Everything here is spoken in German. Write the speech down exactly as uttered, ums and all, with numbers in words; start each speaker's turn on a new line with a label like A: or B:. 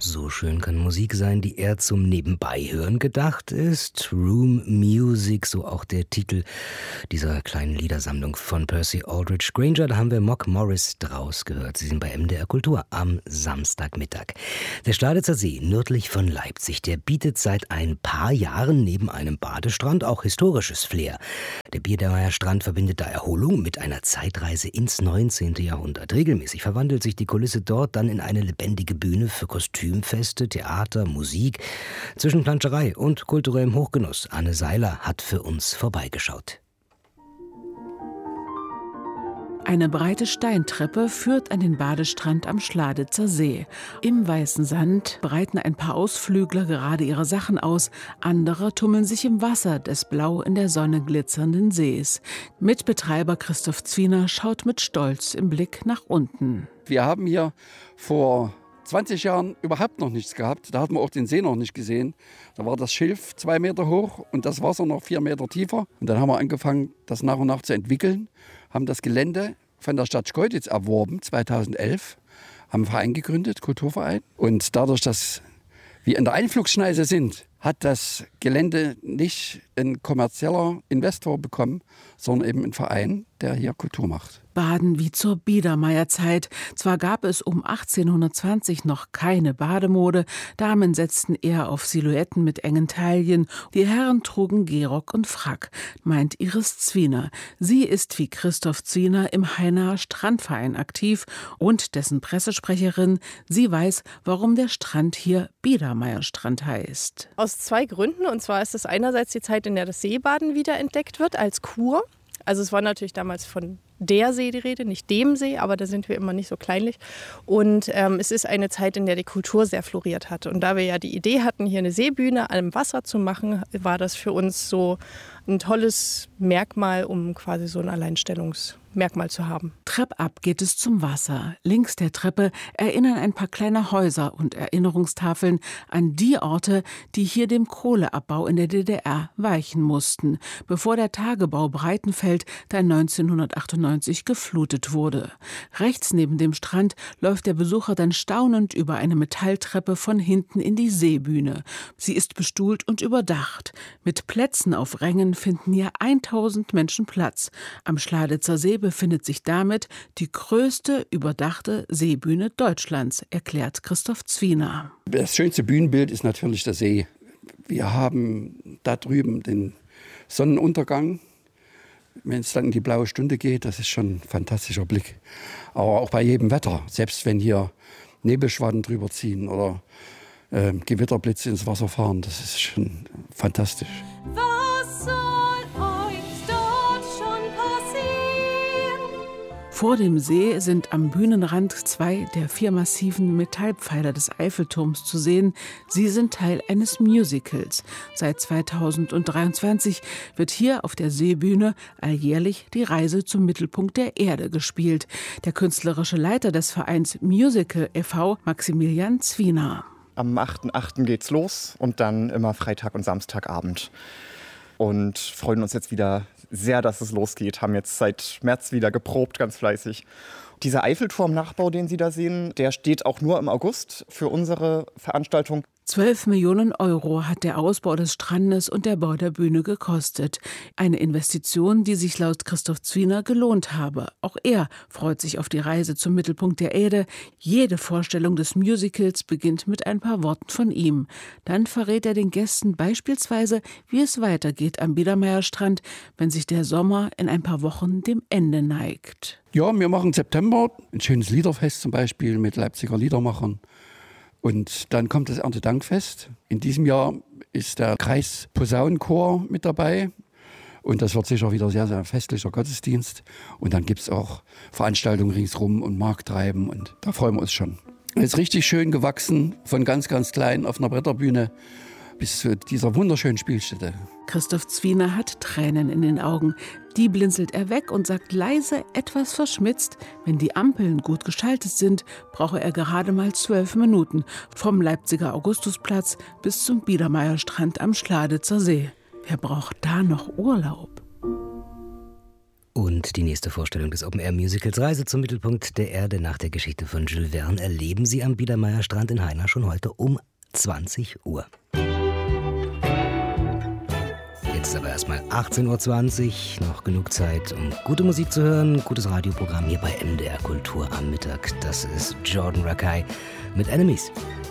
A: So schön kann Musik sein, die eher zum Nebenbeihören gedacht ist. Room Music, so auch der Titel dieser kleinen Liedersammlung von Percy Aldridge Granger. Da haben wir Mock Morris draus gehört. Sie sind bei M D R Kultur am Samstagmittag. Der Schladitzer See, nördlich von Leipzig, der bietet seit ein paar Jahren neben einem Badestrand auch historisches Flair. Der Biedermeier Strand verbindet da Erholung mit einer Zeitreise ins neunzehnte Jahrhundert. Regelmäßig verwandelt sich die Kulisse dort dann in eine lebendige Bühne für Kostüme, Feste, Theater, Musik, zwischen Planscherei und kulturellem Hochgenuss. Anne Seiler hat für uns vorbeigeschaut.
B: Eine breite Steintreppe führt an den Badestrand am Schladitzer See. Im weißen Sand breiten ein paar Ausflügler gerade ihre Sachen aus, andere tummeln sich im Wasser des blau in der Sonne glitzernden Sees. Mitbetreiber Christoph Zwiener schaut mit Stolz im Blick nach unten.
C: Wir haben hier vor zwanzig Jahren überhaupt noch nichts gehabt. Da hatten wir auch den See noch nicht gesehen. Da war das Schilf zwei Meter hoch und das Wasser noch vier Meter tiefer. Und dann haben wir angefangen, das nach und nach zu entwickeln, haben das Gelände von der Stadt Schkeuditz erworben, zweitausendelf, haben einen Verein gegründet, Kulturverein. Und dadurch, dass wir in der Einflugsschneise sind, hat das Gelände nicht ein kommerzieller Investor bekommen, sondern eben ein Verein, der hier Kultur macht.
B: Baden wie zur Biedermeierzeit. Zwar gab es um achtzehnhundertzwanzig noch keine Bademode, Damen setzten eher auf Silhouetten mit engen Taillen, die Herren trugen Gehrock und Frack, meint Iris Zwiener. Sie ist wie Christoph Zwiener im Hainaer Strandverein aktiv und dessen Pressesprecherin. Sie weiß, warum der Strand hier Biedermeierstrand heißt.
D: Aus zwei Gründen. Und zwar ist es einerseits die Zeit, in der das Seebaden wiederentdeckt wird als Kur. Also es war natürlich damals von der See die Rede, nicht dem See, aber da sind wir immer nicht so kleinlich. Und ähm, es ist eine Zeit, in der die Kultur sehr floriert hat. Und da wir ja die Idee hatten, hier eine Seebühne am Wasser zu machen, war das für uns so ein tolles Merkmal, um quasi so ein Alleinstellungsmerkmal zu haben.
B: Treppab geht es zum Wasser. Links der Treppe erinnern ein paar kleine Häuser und Erinnerungstafeln an die Orte, die hier dem Kohleabbau in der D D R weichen mussten, bevor der Tagebau Breitenfeld dann neunzehnhundertachtundneunzig geflutet wurde. Rechts neben dem Strand läuft der Besucher dann staunend über eine Metalltreppe von hinten in die Seebühne. Sie ist bestuhlt und überdacht. Mit Plätzen auf Rängen finden hier tausend Menschen Platz. Am Schladitzer See befindet sich damit die größte überdachte Seebühne Deutschlands, erklärt Christoph Zwiener.
C: Das schönste Bühnenbild ist natürlich der See. Wir haben da drüben den Sonnenuntergang. Wenn es dann in die blaue Stunde geht, das ist schon ein fantastischer Blick. Aber auch bei jedem Wetter, selbst wenn hier Nebelschwaden drüber ziehen oder äh, Gewitterblitze ins Wasser fahren, das ist schon fantastisch.
E: Was soll euch dort schon passieren?
B: Vor dem See sind am Bühnenrand zwei der vier massiven Metallpfeiler des Eiffelturms zu sehen. Sie sind Teil eines Musicals. Seit zweitausenddreiundzwanzig wird hier auf der Seebühne alljährlich die Reise zum Mittelpunkt der Erde gespielt. Der künstlerische Leiter des Vereins Musical e V, Maximilian Zwiener.
F: Am achten achten geht's los und dann immer Freitag und Samstagabend. Und freuen uns jetzt wieder sehr, dass es losgeht. Haben jetzt seit März wieder geprobt, ganz fleißig. Dieser Eiffelturm-Nachbau, den Sie da sehen, der steht auch nur im August für unsere Veranstaltung.
B: Zwölf Millionen Euro hat der Ausbau des Strandes und der Bau der Bühne gekostet. Eine Investition, die sich laut Christoph Zwiener gelohnt habe. Auch er freut sich auf die Reise zum Mittelpunkt der Erde. Jede Vorstellung des Musicals beginnt mit ein paar Worten von ihm. Dann verrät er den Gästen beispielsweise, wie es weitergeht am Biedermeierstrand, wenn sich der Sommer in ein paar Wochen dem Ende neigt.
C: Ja, wir machen im September ein schönes Liederfest zum Beispiel mit Leipziger Liedermachern. Und dann kommt das Erntedankfest. In diesem Jahr ist der Kreis Posaunenchor mit dabei. Und das wird sicher wieder sehr, sehr festlicher Gottesdienst. Und dann gibt es auch Veranstaltungen ringsrum und Markttreiben. Und da freuen wir uns schon. Es ist richtig schön gewachsen, von ganz, ganz klein auf einer Bretterbühne bis zu dieser wunderschönen Spielstätte.
B: Christoph Zwiener hat Tränen in den Augen. Die blinzelt er weg und sagt leise, etwas verschmitzt, wenn die Ampeln gut geschaltet sind, brauche er gerade mal zwölf Minuten vom Leipziger Augustusplatz bis zum Biedermeierstrand am Schladitzer See. Wer braucht da noch Urlaub?
A: Und Und die nächste Vorstellung des Open-Air-Musicals Reise zum Mittelpunkt der Erde nach der Geschichte von Jules Verne erleben Sie am Biedermeierstrand in Haina schon heute um zwanzig Uhr. Jetzt aber erstmal achtzehn Uhr zwanzig, noch genug Zeit, um gute Musik zu hören, gutes Radioprogramm hier bei M D R Kultur am Mittag. Das ist Jordan Rakei mit Enemies.